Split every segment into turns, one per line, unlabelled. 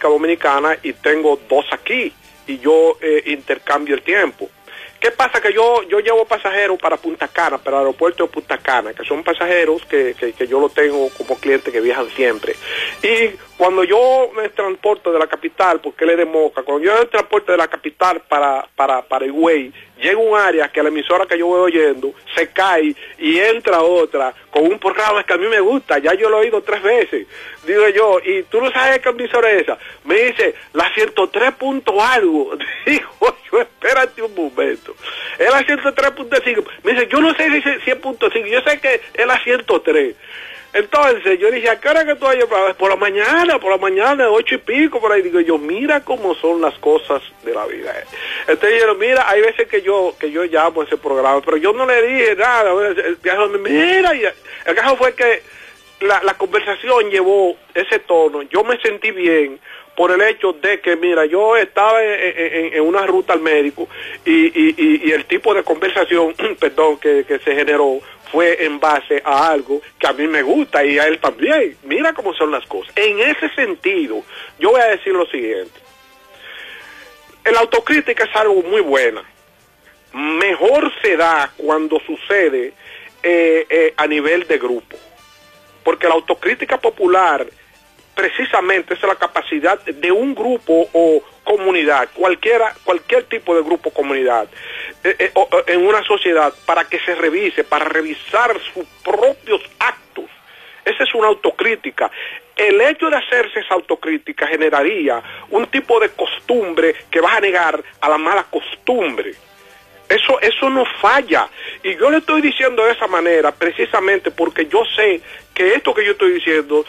República Dominicana y tengo 2 aquí, y yo intercambio el tiempo. ¿Qué pasa? Que yo llevo pasajeros para Punta Cana, para el aeropuerto de Punta Cana, que son pasajeros que yo lo tengo como clientes que viajan siempre. Y cuando yo me transporto de la capital, porque él es de Moca, cuando yo me transporto de la capital para Higüey, llega un área que la emisora que yo voy oyendo se cae y entra otra con un programa que a mí me gusta, ya yo lo he oído 3 veces. Digo yo, ¿y tú no sabes qué emisora es esa? Me dice, la 103 punto algo. Digo yo, espérate un momento. Es la 103.5. Me dice, yo no sé si es 100.5, yo sé que es la 103. Entonces yo dije, ¿a qué hora que tú vayas? Por la mañana, 8 y pico, por ahí. Digo yo, mira cómo son las cosas de la vida. Entonces yo, mira, hay veces que yo llamo a ese programa, pero yo no le dije nada. Mira, y el caso fue que la conversación llevó ese tono. Yo me sentí bien por el hecho de que, mira, yo estaba en una ruta al médico y el tipo de conversación, perdón, que se generó fue en base a algo que a mí me gusta y a él también. Mira cómo son las cosas. En ese sentido, yo voy a decir lo siguiente. La autocrítica es algo muy buena. Mejor se da cuando sucede a nivel de grupo. Porque la autocrítica popular precisamente es la capacidad de un grupo o comunidad, cualquier tipo de grupo o comunidad en una sociedad, para que se revise, para revisar sus propios actos. Esa es una autocrítica. El hecho de hacerse esa autocrítica generaría un tipo de costumbre que va a negar a la mala costumbre. Eso no falla. Y yo le estoy diciendo de esa manera precisamente porque yo sé que esto que yo estoy diciendo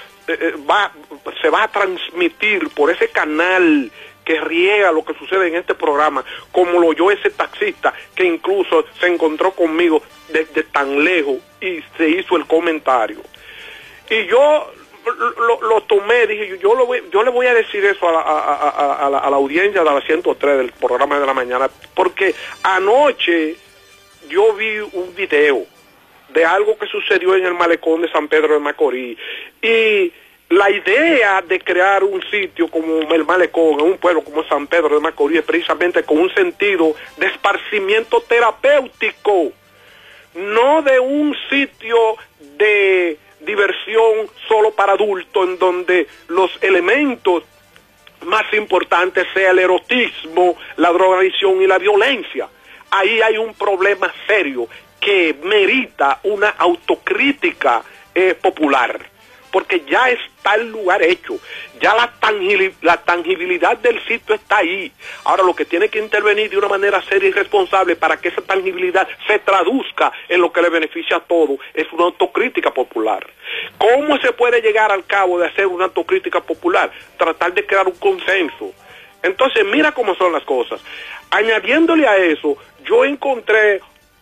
se va a transmitir por ese canal que riega lo que sucede en este programa, como lo oyó ese taxista que incluso se encontró conmigo desde tan lejos y se hizo el comentario. Y yo lo tomé, dije, yo le voy a decir eso a la audiencia de la 103 del programa de la mañana, porque anoche yo vi un video de algo que sucedió en el malecón de San Pedro de Macorís, y la idea de crear un sitio como el malecón en un pueblo como San Pedro de Macorís es precisamente con un sentido de esparcimiento terapéutico, no de un sitio de diversión solo para adultos en donde los elementos más importantes sea el erotismo, la drogadicción y la violencia. Ahí hay un problema serio que merita una autocrítica popular, porque ya está el lugar hecho, ya la tangibilidad del sitio está ahí. Ahora lo que tiene que intervenir de una manera seria y responsable para que esa tangibilidad se traduzca en lo que le beneficia a todos es una autocrítica popular. ¿Cómo se puede llegar al cabo de hacer una autocrítica popular? Tratar de crear un consenso. Entonces mira cómo son las cosas. Añadiéndole a eso, yo encontré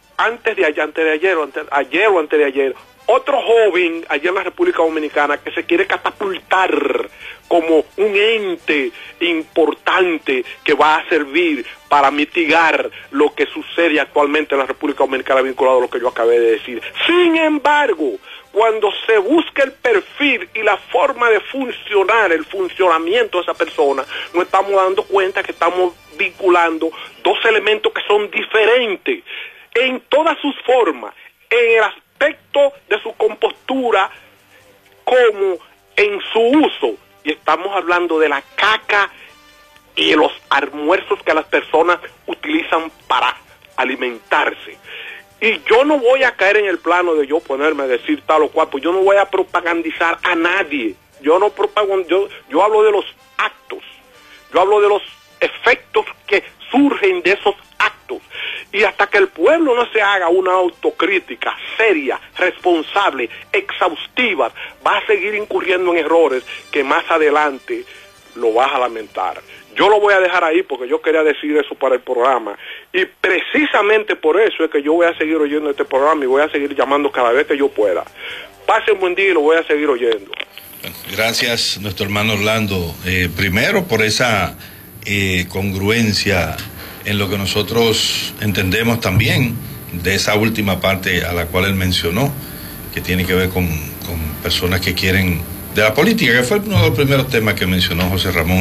ayer o antes de ayer, otro joven allá en la República Dominicana que se quiere catapultar como un ente importante que va a servir para mitigar lo que sucede actualmente en la República Dominicana vinculado a lo que yo acabé de decir. Sin embargo, cuando se busca el perfil y la forma de funcionar, el funcionamiento de esa persona, nos estamos dando cuenta que estamos vinculando 2 elementos que son diferentes en todas sus formas, en el aspecto de su compostura como en su uso. Y estamos hablando de la caca y de los almuerzos que las personas utilizan para alimentarse. Y yo no voy a caer en el plano de yo ponerme a decir tal o cual, pues yo no voy a propagandizar a nadie. Yo hablo de los actos, yo hablo de los efectos que surgen de esos actos. Y hasta que el pueblo no se haga una autocrítica seria, responsable, exhaustiva, va a seguir incurriendo en errores que más adelante lo vas a lamentar. Yo lo voy a dejar ahí porque yo quería decir eso para el programa. Y precisamente por eso es que yo voy a seguir oyendo este programa y voy a seguir llamando cada vez que yo pueda. Pasen buen día y lo voy a seguir oyendo.
Gracias, nuestro hermano Orlando. Primero por esa congruencia en lo que nosotros entendemos también de esa última parte a la cual él mencionó, que tiene que ver con personas que quieren de la política, que fue uno de los primeros temas que mencionó José Ramón.